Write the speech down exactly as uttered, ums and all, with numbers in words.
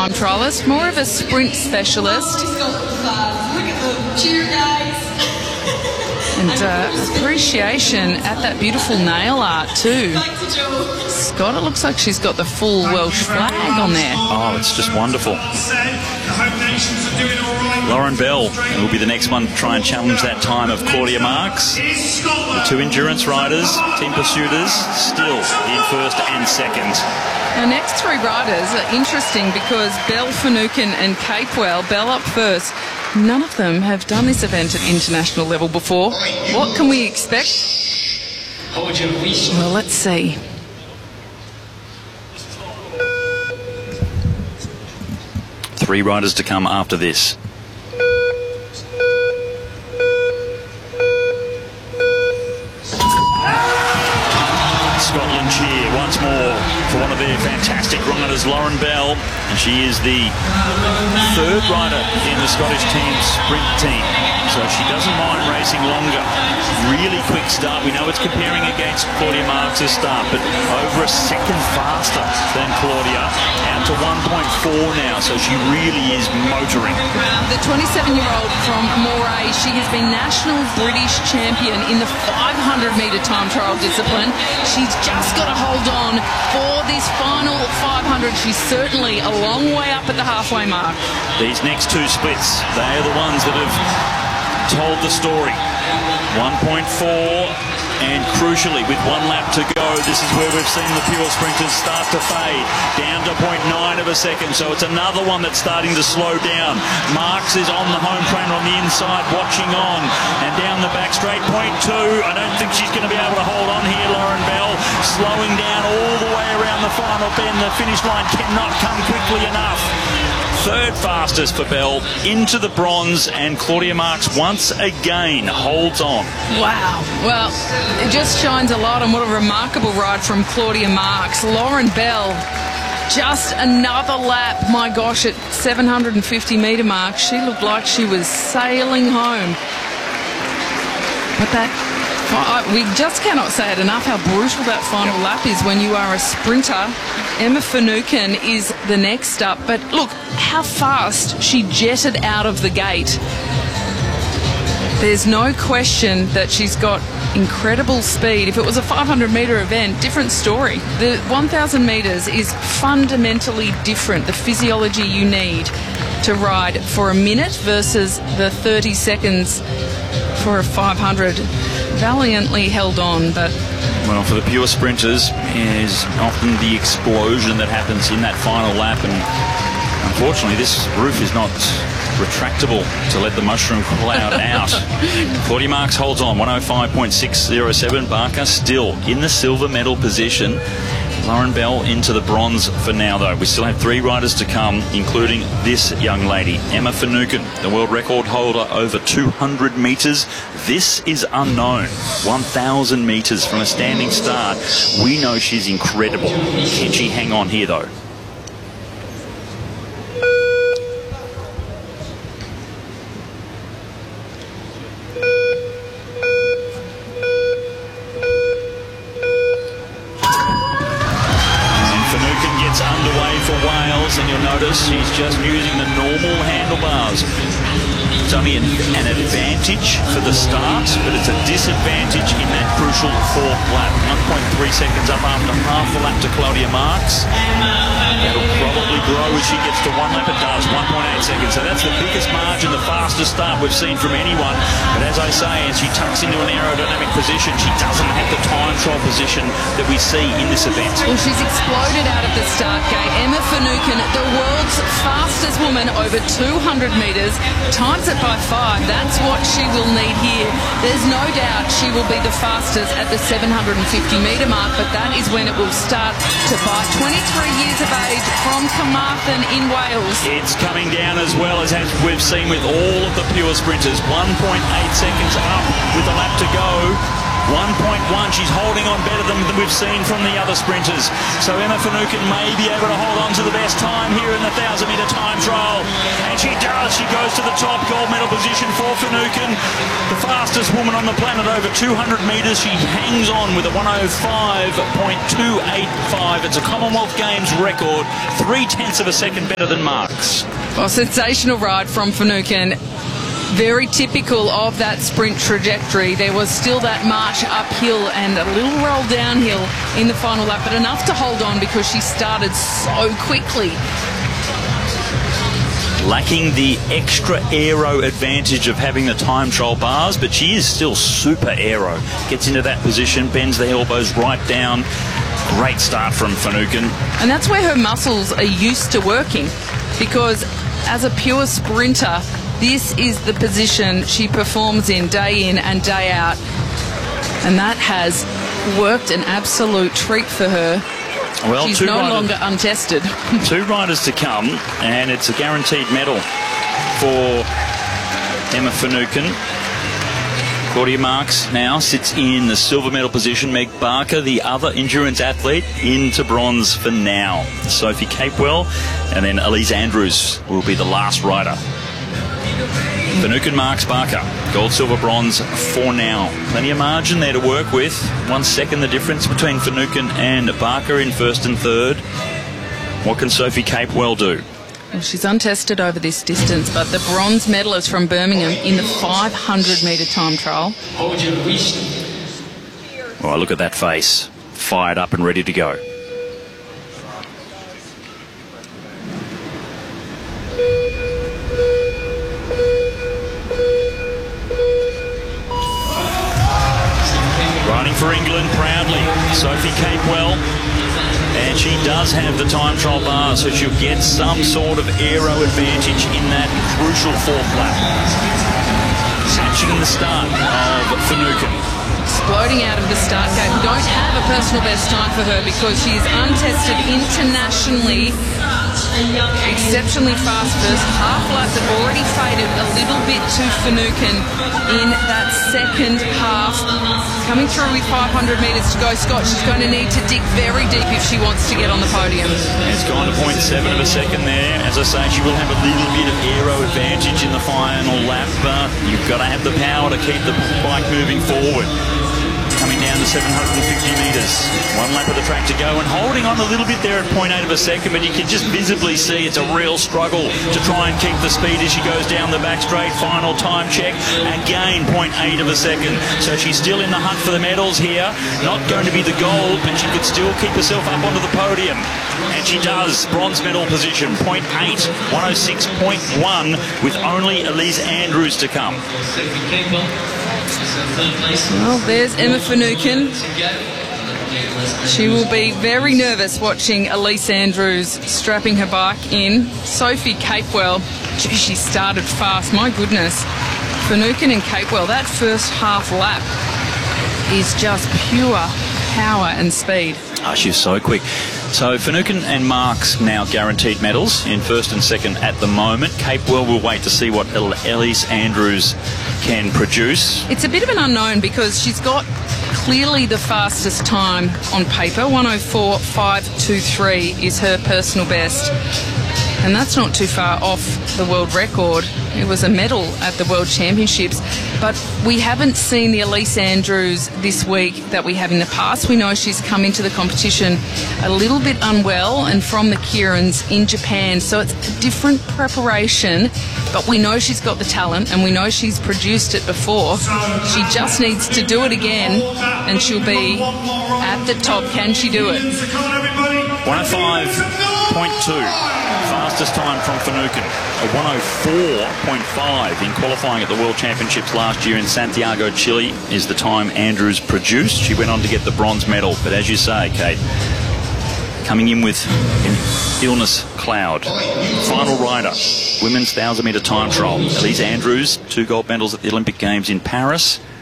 time trialist, more of a sprint specialist. Cheer, guys. And uh, appreciation at that beautiful nail art too. Scott, it looks like she's got the full Welsh flag on there. Oh, it's just wonderful. Lauren Bell will be the next one to try and challenge that time of Claudia Marks. The two endurance riders, team pursuiters, still in first and second. Our next three riders are interesting because Bell, Finucane and Capewell, Bell up first. None of them have done this event at international level before. What can we expect? Well, let's see. Three riders to come after this. Scotland cheer once more for one of their fantastic riders, Lauren Bell, and she is the third rider in the Scottish team's sprint team, so she doesn't mind racing longer. Really quick start. We know it's comparing against Claudia Marks' start, but over a second faster than Claudia, out to one point four now, so she really is motoring. The twenty-seven-year-old from Moray, she has been national British champion in the five hundred metre time trial discipline. She's just got to hold on for this final five hundred. She's certainly a long way up at the halfway mark. These next two splits, they are the ones that have told the story. one point four, and crucially, with one lap to go, this is where we've seen the pure sprinters start to fade, down to zero point nine of a second, so it's another one that's starting to slow down. Marks is on the home trainer on the inside, watching on, and down the back straight, zero point two. I don't think she's going to be able to hold on here, Lauren Bell, slowing down all the way around the final bend. The finish line cannot come quickly enough. Third fastest for Bell, into the bronze, and Claudia Marks once again holds on. Wow. Well, it just shines a light on what a remarkable ride from Claudia Marks. Lauren Bell, just another lap. My gosh, at seven hundred fifty metre mark, she looked like she was sailing home. But that, we just cannot say it enough how brutal that final lap is when you are a sprinter. Emma Finucane is the next up, but look how fast she jetted out of the gate. There's no question that she's got incredible speed. If it was a five hundred metre event, different story. The one thousand metres is fundamentally different, the physiology you need to ride for a minute versus the thirty seconds for a five hundred. Valiantly held on, but... Well, for the pure sprinters, is often the explosion that happens in that final lap, and unfortunately this roof is not retractable to let the mushroom cloud out. Claudia Marks holds on, one oh five point six oh seven. Barker still in the silver medal position. Lauren Bell into the bronze for now, though. We still have three riders to come, including this young lady, Emma Finucane, the world record holder over two hundred metres. This is unknown. one thousand metres from a standing start. We know she's incredible. Can she hang on here, though? And you'll notice he's just using the normal handlebars. It's only an, an advantage for the start, but it's a disadvantage in that crucial fourth lap. one point three seconds up after half a lap to Claudia Marks. That'll probably grow as she gets to one lap. It does, one point eight seconds. So that's the biggest margin, the fastest start we've seen from anyone. But as I say, as she tucks into an aerodynamic position, she doesn't have the time trial position that we see in this event. Well, she's exploded out of the start gate. Emma Finucane, the world's fastest woman over two hundred metres, times it by five. That's what she will need here. There's no doubt she will be the fastest at the seven hundred fifty metre mark, but that is when it will start to bite. twenty-three years of age from Carmarthen in Wales. It's coming down as well as, as we've seen with all of the pure sprinters. one point eight seconds up with a lap to go. one point one, she's holding on better than we've seen from the other sprinters. So Emma Finucane may be able to hold on to the best time here in the one thousand metre time trial. And she does. She goes to the top, gold medal position for Finucane. The fastest woman on the planet over two hundred metres. She hangs on with a one oh five point two eight five. It's a Commonwealth Games record, three-tenths of a second better than Marks. Well, sensational ride from Finucane. Very typical of that sprint trajectory. There was still that march uphill and a little roll downhill in the final lap, but enough to hold on because she started so quickly. Lacking the extra aero advantage of having the time trial bars, but she is still super aero. Gets into that position, bends the elbows right down. Great start from Finucane. And that's where her muscles are used to working, because as a pure sprinter, this is the position she performs in day in and day out. And that has worked an absolute treat for her. Well, she's two no riders, longer untested. Two riders to come, and it's a guaranteed medal for Emma Finucane. Claudia Marks now sits in the silver medal position. Meg Barker, the other endurance athlete, into bronze for now. Sophie Capewell, and then Elise Andrews will be the last rider. Finucane, Marks, Barker, gold, silver, bronze for now. Plenty of margin there to work with. One second the difference between Finucane and Barker in first and third. What can Sophie Capewell do? Well, she's untested over this distance, but the bronze medalist from Birmingham in the five hundred metre time trial. Well, look at that face. Fired up and ready to go. Riding for England proudly, Sophie Capewell. And she does have the time trial bar, so she'll get some sort of aero advantage in that crucial fourth lap. Catching the start of Finucane. Exploding out of the start gate. We don't have a personal best time for her because she is untested internationally. Exceptionally fast first half lap that already faded a little bit to Finucane in that second half. Coming through with five hundred metres to go, Scott, she's going to need to dig very deep if she wants to get on the podium. It's gone to point seven of a second there. As I say, she will have a little bit of aero advantage in the final lap, but you've got to have the power to keep the bike moving forward. Coming down to seven hundred fifty metres. One lap of the track to go and holding on a little bit there at point eight of a second, but you can just visibly see it's a real struggle to try and keep the speed as she goes down the back straight. Final time check. Again, point eight of a second. So she's still in the hunt for the medals here. Not going to be the gold, but she could still keep herself up onto the podium. And she does. Bronze medal position. point eight, one oh six point one with only Elise Andrews to come. Well, there's Emma Finucane. She will be very nervous watching Elise Andrews strapping her bike in. Sophie Capewell, gee, she started fast, my goodness. Finucane and Capewell, that first half lap is just pure power and speed. Oh, she's so quick. So Finucane and Marks now guaranteed medals in first and second at the moment. Capewell will wait to see what Elise Andrews can produce. It's a bit of an unknown because she's got clearly the fastest time on paper. one oh four point five two three is her personal best. And that's not too far off the world record. It was a medal at the World Championships. But we haven't seen the Elise Andrews this week that we have in the past. We know she's come into the competition a little bit unwell and from the Kierans in Japan. So it's a different preparation. But we know she's got the talent and we know she's produced it before. She just needs to do it again and she'll be at the top. Can she do it? one oh five point two. Fastest time from Finucane, a one oh four point five in qualifying at the World Championships last year in Santiago, Chile, is the time Andrews produced. She went on to get the bronze medal, but as you say, Kate, coming in with an illness cloud. Final rider, women's one thousand metre time trial. Elise Andrews, two gold medals at the Olympic Games in Paris.